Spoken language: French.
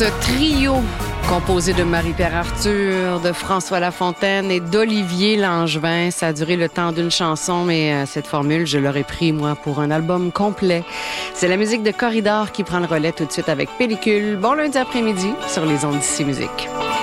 Ce trio composé de Marie-Pierre Arthur, de François Lafontaine et d'Olivier Langevin. Ça a duré le temps d'une chanson, mais cette formule, je l'aurais pris, moi, pour un album complet. C'est la musique de Corridor qui prend le relais tout de suite avec Pellicule. Bon lundi après-midi sur les ondes d'Ici Musique.